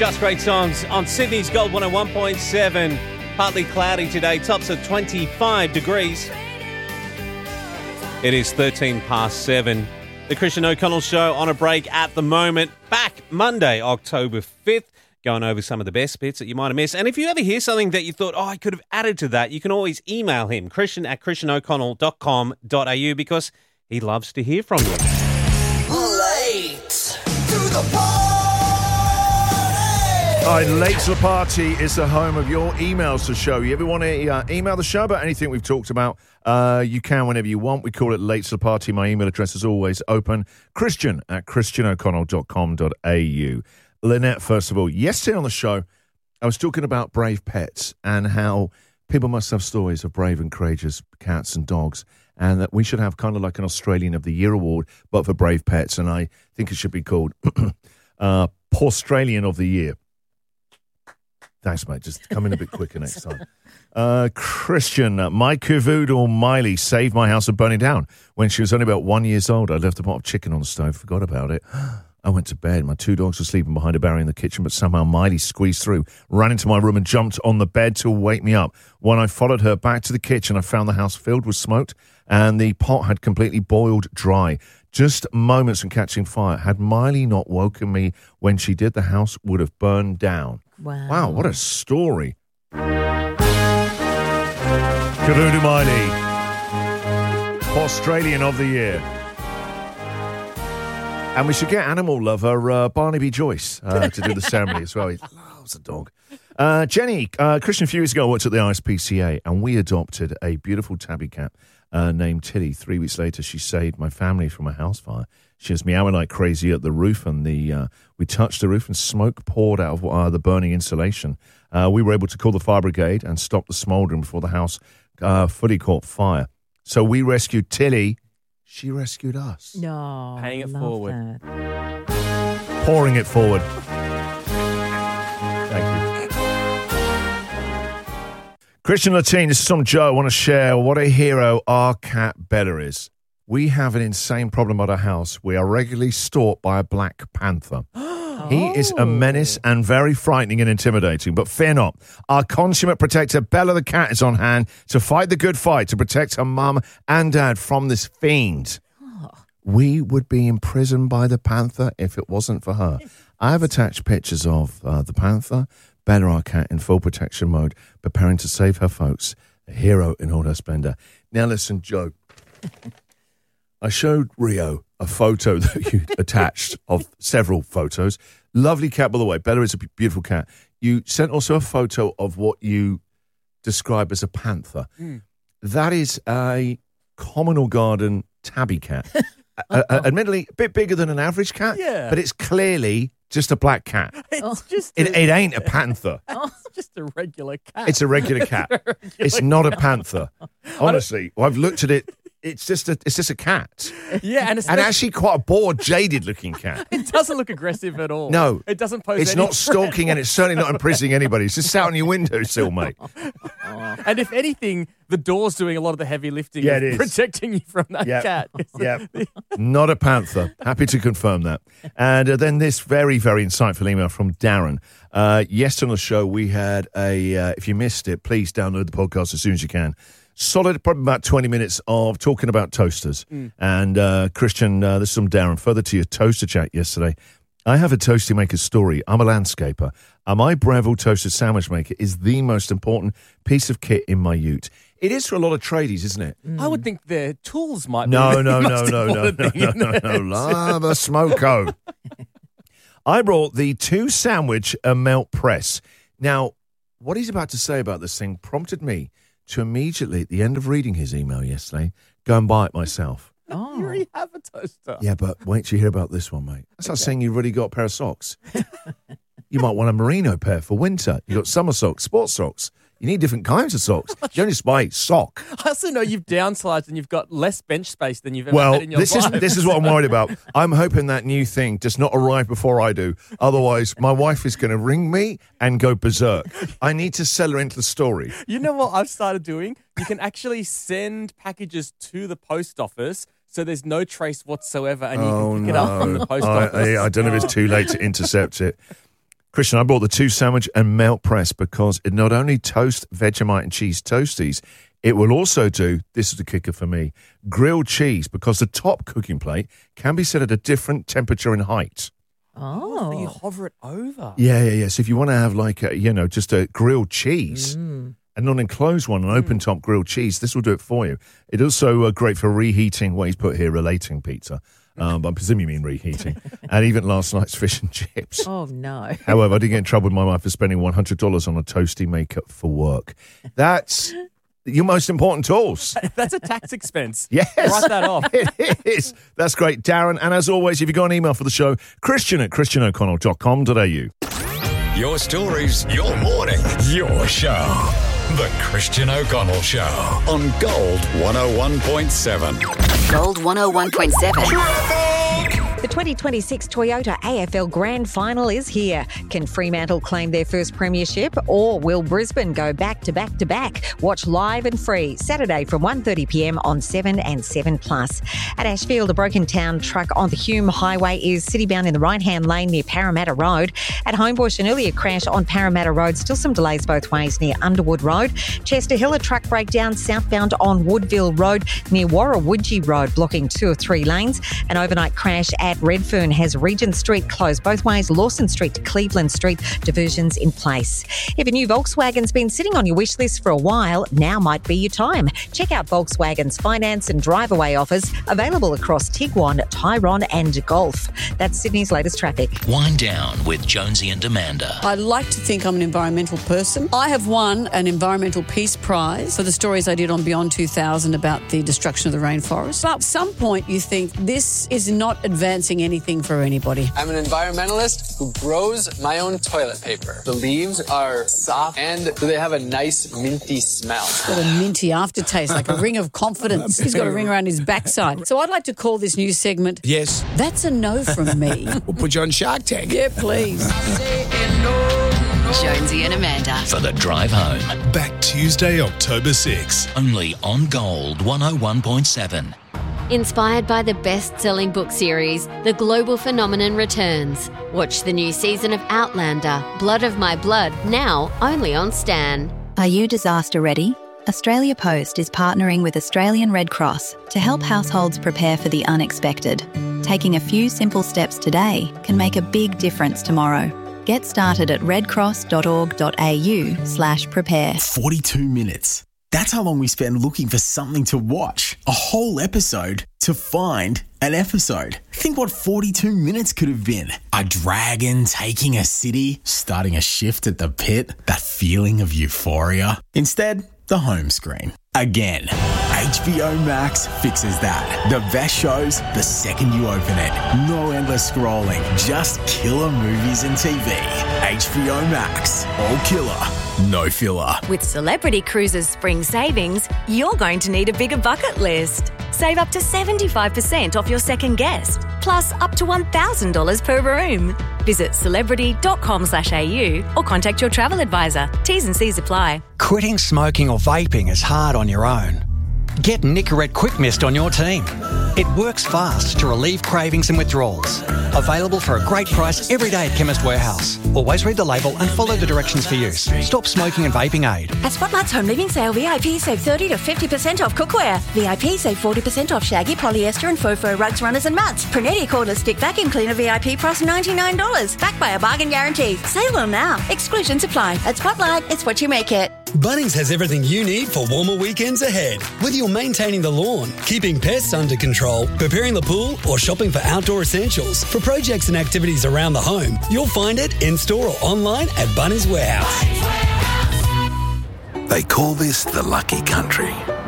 Just great songs on Sydney's Gold 101.7. Partly cloudy today, tops of 25 degrees. It is 13 past 7. The Christian O'Connell Show on a break at the moment. Back Monday, October 5th. Going over some of the best bits that you might have missed. And if you ever hear something that you thought, I could have added to that, you can always email him, christian@christianoconnell.com.au, because he loves to hear from you. Late to the party! All right, Late to the Party is the home of your emails to show. You ever want to email the show about anything we've talked about? You can whenever you want. We call it Late to the Party. My email address is always open, christian@christianoconnell.com.au. Lynette, first of all, yesterday on the show, I was talking about brave pets and how people must have stories of brave and courageous cats and dogs, and that we should have kind of like an Australian of the Year award, but for brave pets. And I think it should be called Australian of the Year. Thanks, mate. Just come in a bit quicker next time. Christian, my cavoodle Miley saved my house from burning down. When she was only about 1 year old, I left a pot of chicken on the stove, forgot about it. I went to bed. My two dogs were sleeping behind a barrier in the kitchen, but somehow Miley squeezed through, ran into my room and jumped on the bed to wake me up. When I followed her back to the kitchen, I found the house filled with smoke and the pot had completely boiled dry. Just moments from catching fire. Had Miley not woken me when she did, the house would have burned down. Wow, what a story. Cavoodle Miley, Australian of the Year. And we should get animal lover Barnaby Joyce to do the ceremony as well. He loves a dog. Jenny, Christian, a few years ago, I worked at the ISPCA, and we adopted a beautiful tabby cat named Tilly. 3 weeks later, she saved my family from a house fire. She was meowing like crazy at the roof, and we touched the roof, and smoke poured out of the burning insulation. We were able to call the fire brigade and stop the smouldering before the house fully caught fire. So we rescued Tilly. She rescued us. No. Paying it forward. That. Pouring it forward. Thank you. Christian Latine, this is from Joe. I want to share what a hero our cat Bella is. We have an insane problem at our house. We are regularly stalked by a black panther. He is a menace and very frightening and intimidating, but fear not. Our consummate protector, Bella the cat, is on hand to fight the good fight to protect her mum and dad from this fiend. We would be imprisoned by the panther if it wasn't for her. I have attached pictures of the panther, Bella our cat, in full protection mode, preparing to save her folks, a hero in all her splendor. Now listen, Joe. I showed Rio a photo that you attached of several photos. Lovely cat, by the way. Bella is a beautiful cat. You sent also a photo of what you describe as a panther. That is a communal garden tabby cat. Admittedly, a bit bigger than an average cat, but it's clearly just a black cat. It ain't a panther. It's just a regular cat. It's a regular cat. It's not a panther. Honestly, I've looked at it. It's just a cat. Yeah, and actually quite a bored, jaded-looking cat. It doesn't look aggressive at all. No. It doesn't pose It's not stalking, and it's certainly not imprisoning anybody. It's just sat on your windowsill, mate. And if anything, the door's doing a lot of the heavy lifting Yeah, it is. protecting you from that cat. Yeah, not a panther. Happy to confirm that. And then this very, very insightful email from Darren. Yesterday on the show, we had if you missed it, please download the podcast as soon as you can. Solid, probably about 20 minutes of talking about toasters. And Christian, this is from Darren. Further to your toaster chat yesterday, I have a toasty maker story. I'm a landscaper. My Breville toaster sandwich maker is the most important piece of kit in my ute. It is for a lot of tradies, isn't it? I would think their tools might be No, the most important thing in it. Lava smoko. I brought the 2 sandwich melt press. Now, what he's about to say about this thing prompted me to immediately, at the end of reading his email yesterday, go and buy it myself. Oh. You already have a toaster. Yeah, but wait till you hear about this one, mate. That's like saying you've already got a pair of socks. You might want a merino pair for winter. You've got summer socks, sports socks. You need different kinds of socks. You don't just buy sock. I also know you've downsized and you've got less bench space than you've ever had in your life. This is what I'm worried about. I'm hoping that new thing does not arrive before I do. Otherwise, my wife is going to ring me and go berserk. I need to sell her into the story. You know what I've started doing? You can actually send packages to the post office so there's no trace whatsoever and you can pick it up from the post office. I don't know if it's too late to intercept it. Christian, I bought the 2 sandwich and melt press because it not only toasts Vegemite and cheese toasties, it will also do, this is the kicker for me, grilled cheese, because the top cooking plate can be set at a different temperature and height. So you hover it over. Yeah. So if you want to have like just a grilled cheese, a non-enclosed one, an open-top grilled cheese, this will do it for you. It's also great for reheating, what he's put here, relating pizza. But I presume you mean reheating. And even last night's fish and chips. Oh, no. However, I did get in trouble with my wife for spending $100 on a toasty maker for work. That's your most important tools. That's a tax expense. Yes. Write that off. It is. That's great, Darren. And as always, if you've got an email for the show, christian@christianoconnell.com.au. Your stories, your morning, your show. The Christian O'Connell Show on Gold 101.7. Gold 101.7. The 2026 Toyota AFL Grand Final is here. Can Fremantle claim their first premiership, or will Brisbane go back to back to back? Watch live and free Saturday from 1:30pm on 7 and 7+. At Ashfield, a broken town truck on the Hume Highway is city-bound in the right-hand lane near Parramatta Road. At Homebush, an earlier crash on Parramatta Road, still some delays both ways near Underwood Road. Chester Hill, a truck breakdown southbound on Woodville Road near Warrawudgie Road, blocking 2 of 3 lanes. An overnight crash at Redfern has Regent Street closed both ways, Lawson Street to Cleveland Street, diversions in place. If a new Volkswagen's been sitting on your wish list for a while, now might be your time. Check out Volkswagen's finance and drive-away offers available across Tiguan, Tyrone and Golf. That's Sydney's latest traffic. Wind Down with Jonesy and Amanda. I like to think I'm an environmental person. I have won an Environmental Peace Prize for the stories I did on Beyond 2000 about the destruction of the rainforest. But at some point you think this is not advancing anything for anybody. I'm an environmentalist who grows my own toilet paper. The leaves are soft and they have a nice minty smell. It's got a minty aftertaste, like a ring of confidence. He's got a ring around his backside. So I'd like to call this new segment, Yes. That's a No from Me. We'll put you on Shark Tank. Yeah, please. Jonesy and Amanda. For the drive home. Back Tuesday, October 6. Only on Gold 101.7. Inspired by the best-selling book series, The Global Phenomenon returns. Watch the new season of Outlander, Blood of My Blood, now only on Stan. Are you disaster ready? Australia Post is partnering with Australian Red Cross to help households prepare for the unexpected. Taking a few simple steps today can make a big difference tomorrow. Get started at redcross.org.au/prepare. 42 minutes. That's how long we spend looking for something to watch. A whole episode to find an episode. Think what 42 minutes could have been. A dragon taking a city, starting a shift at the pit, that feeling of euphoria. Instead, the home screen. Again, HBO Max fixes that. The best shows the second you open it. No endless scrolling, just killer movies and TV. HBO Max, all killer, no filler. With Celebrity Cruises Spring Savings, you're going to need a bigger bucket list. Save up to 75% off your second guest, plus up to $1,000 per room. Visit celebrity.com/au or contact your travel advisor. T's and C's apply. Quitting smoking or vaping is hard on your own. Get Nicorette Quick Mist on your team. It works fast to relieve cravings and withdrawals. Available for a great price every day at Chemist Warehouse. Always read the label and follow the directions for use. Stop smoking and vaping aid. At Spotlight's Home Living Sale, VIP save 30 to 50% off cookware. VIP save 40% off shaggy, polyester and faux fur rugs, runners and mats. Prunetti cordless stick vacuum cleaner VIP price $99. Backed by a bargain guarantee. Sale on now. Exclusions apply. At Spotlight, it's what you make it. Bunnings has everything you need for warmer weekends ahead. Whether you're maintaining the lawn, keeping pests under control, preparing the pool, or shopping for outdoor essentials, for projects and activities around the home, you'll find it in-store or online at Bunnings Warehouse. They call this the lucky country.